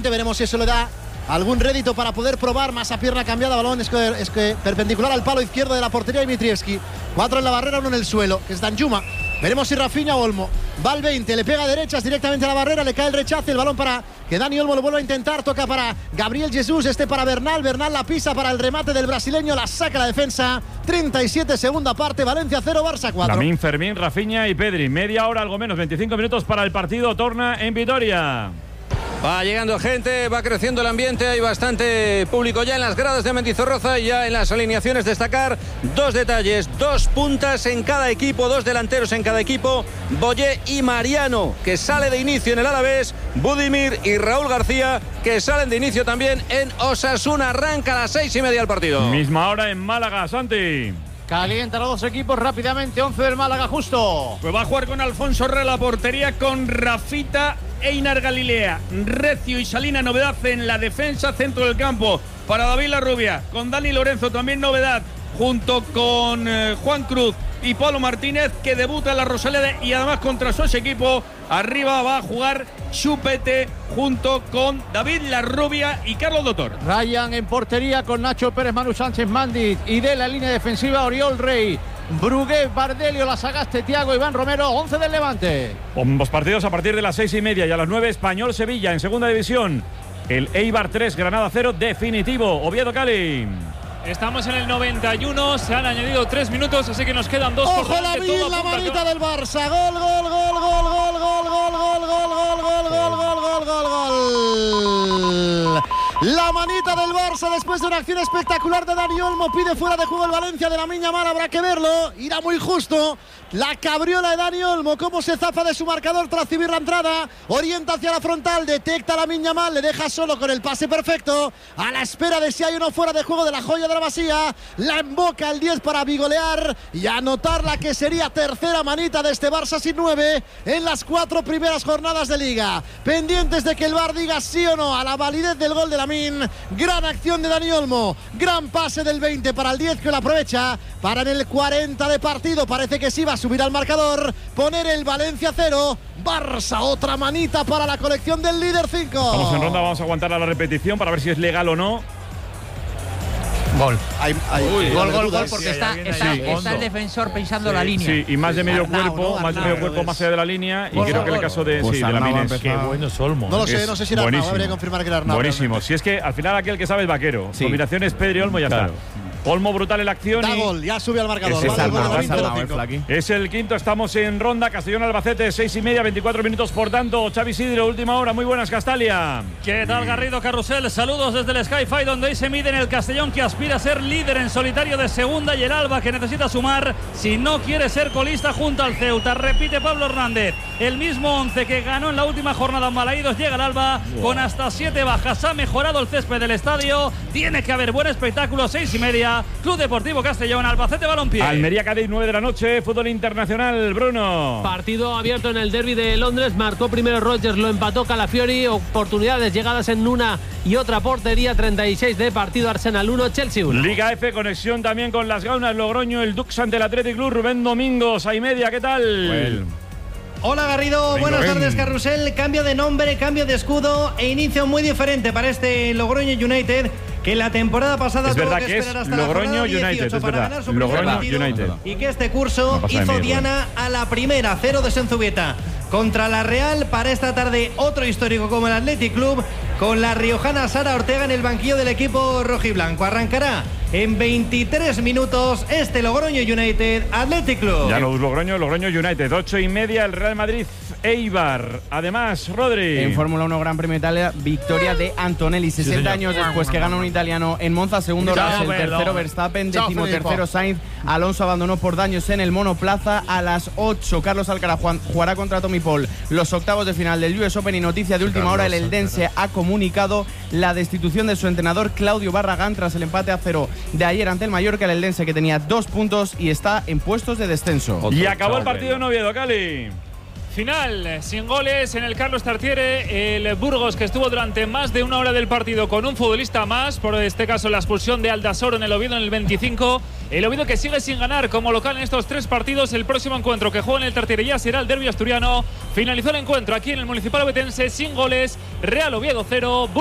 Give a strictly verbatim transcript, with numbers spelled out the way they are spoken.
Veremos si eso le da algún rédito para poder probar más a pierna cambiada. Balón es que, es que perpendicular al palo izquierdo de la portería de Dimitrievski. Cuatro en la barrera, uno en el suelo, que es Danjuma. Veremos si Rafinha o Olmo. Va al veinte, le pega a derechas directamente a la barrera, le cae el rechazo, el balón para que Dani Olmo lo vuelva a intentar, toca para Gabriel Jesús, este para Bernal, Bernal la pisa para el remate del brasileño, la saca la defensa. treinta y siete, segunda parte, Valencia cero, Barça cuatro. Lamine, Fermín, Rafinha y Pedri, media hora algo menos, veinticinco minutos para el partido, torna en Vitoria. Va llegando gente, va creciendo el ambiente, hay bastante público ya en las gradas de Mendizorroza y ya en las alineaciones. Destacar dos detalles, dos puntas en cada equipo, dos delanteros en cada equipo, Boyé y Mariano, que sale de inicio en el Alavés, Budimir y Raúl García, que salen de inicio también en Osasuna. Arranca a las seis y media el partido. Misma hora en Málaga, Santi. Calientan los dos equipos rápidamente, once del Málaga justo. Pues va a jugar con Alfonso Herrera la portería, con Rafita, Einar Galilea, Recio y Salina. Novedad en la defensa, centro del campo para David Larrubia, con Dani Lorenzo también novedad, junto con eh, Juan Cruz y Pablo Martínez, que debuta en la Rosaleda y además contra su ex equipo. Arriba va a jugar Chupete junto con David Larrubia y Carlos Doctor. Ryan en portería con Nacho Pérez, Manu Sánchez, Mandit, y de la línea defensiva Oriol Rey, Brugué, Bardelio, La Sagaste, Thiago, Iván Romero, once del Levante. Ambos partidos a partir de las seis y media y a las nueve, Español-Sevilla en segunda división. El Eibar tres, Granada cero, definitivo. Oviedo Cali. Estamos en el noventa y uno, se han añadido tres minutos, así que nos quedan dos. ¡Ojo la Vil, la manita del Barça! ¡Gol, gol, gol, gol, gol, gol, gol, gol, gol, gol, gol, gol, gol, gol, gol, gol! La manita del Barça después de una acción espectacular de Dani Olmo. Pide fuera de juego el Valencia de Lamine Yamal, habrá que verlo. Irá muy justo. La cabriola de Dani Olmo, cómo se zafa de su marcador tras recibir la entrada. Orienta hacia la frontal, detecta a Lamine Yamal, le deja solo con el pase perfecto. A la espera de si hay uno fuera de juego de la joya de la Masía. La emboca el diez para bigolear y anotar la que sería tercera manita de este Barça sin nueve en las cuatro primeras jornadas de Liga. Pendientes de que el V A R diga sí o no a la validez del gol de Lamine. Gran acción de Dani Olmo, gran pase del veinte para el diez, que lo aprovecha para en el cuarenta de partido, parece que sí va a subir al marcador, poner el Valencia cero, Barça otra manita para la colección del líder cinco. Estamos en ronda, vamos a aguantar a la repetición para ver si es legal o no. Gol. Hay, hay, Uy, hay, gol, gol, gol, sí, porque hay está, está, sí, está el defensor pensando sí, la línea. Sí, y más de medio Arnau, cuerpo, ¿no? más de Arnau, medio cuerpo más allá de la línea. Gol, y creo gol, que en el gol. caso de, Pues sí, de Lamine es Qué bueno es Olmo. No lo sé, es no sé si era Arnau, habría que confirmar que era Arnau. Buenísimo. Realmente. Si es que al final aquel que sabe es vaquero. Sí. Combinaciones Pedri Olmo y ya Claro. está. Olmo brutal en la acción. Da y gol, ya sube al marcador. Ese Vale, es gol, Arnau, gol, es gol, Arnau, gol, el gol. Flaqui. Es el quinto, estamos en ronda. Castellón-Albacete, seis y media, veinticuatro minutos. Por tanto, Xavi Sidro, última hora. Muy buenas, Castalia. ¿Qué tal, Garrido Carrusel? Saludos desde el Sky-Fi, donde hoy se mide en el Castellón, que aspira a ser líder en solitario de segunda, y el Alba, que necesita sumar si no quiere ser colista junto al Ceuta. Repite Pablo Hernández, el mismo once que ganó en la última jornada en Balaídos. Llega el Alba wow. con hasta siete bajas. Ha mejorado el césped del estadio. Tiene que haber buen espectáculo. Seis y media, Club Deportivo Castellón, Albacete Balompié. Almería Cádiz, nueve de la noche. Fútbol internacional, Bruno. Partido abierto en el derbi de Londres. Marcó primero Rodgers, lo empató Calafiori. Oportunidades llegadas en una y otra portería. treinta y seis de partido. Arsenal uno, Chelsea uno. Liga F, conexión también con las Gaunas, Logroño, el Dux ante el Athletic Club. Rubén Domingos, a y media, ¿qué tal? Well. Hola Garrido, Venga, buenas ven. tardes Carrusel. Cambio de nombre, cambio de escudo e inicio muy diferente para este Logroño United, que la temporada pasada es tuvo verdad que que esperar es hasta Logroño la United, dieciocho es para verdad. ganar su primer Logroño partido, United. y que este curso No pasa hizo de mí, diana a la primera, cero de Senzubieta. Contra la Real, para esta tarde otro histórico como el Athletic Club, con la riojana Sara Ortega en el banquillo del equipo rojiblanco. Arrancará en veintitrés minutos este Logroño United Athletic Club. Ya lo Logroño, Logroño United, ocho y media, el Real Madrid Eibar. Además, Rodri. En Fórmula uno Gran Premio de Italia, victoria de Antonelli, sesenta años después que gana un italiano en Monza. Segundo Russell, tercero Verstappen, décimo tercero Sainz. Alonso abandonó por daños en el monoplaza. A las ocho, Carlos Alcaraz jugará contra Tommy Paul los octavos de final del U S Open. Y noticia de última hora, el eldense ha comunicado la destitución de su entrenador Claudio Barragán tras el empate a cero de ayer ante el Mallorca. El eldense, que tenía dos puntos y está en puestos de descenso. Y acabó el partido en Oviedo, Cali. Final, sin goles en el Carlos Tartiere. El Burgos, que estuvo durante más de una hora del partido con un futbolista más, por este caso la expulsión de Aldasoro en el Oviedo en el veinticinco. El Oviedo, que sigue sin ganar como local en estos tres partidos. El próximo encuentro que juega en el Tartiere ya será el derbi asturiano Finalizó el encuentro aquí en el Municipal Ovetense sin goles. Real Oviedo cero.